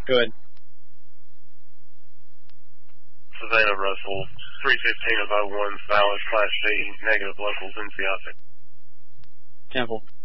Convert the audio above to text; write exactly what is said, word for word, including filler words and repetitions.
Go ahead. Savannah Russell, three fifteen of oh one, valid Class D, negative locals in Seattle. Temple.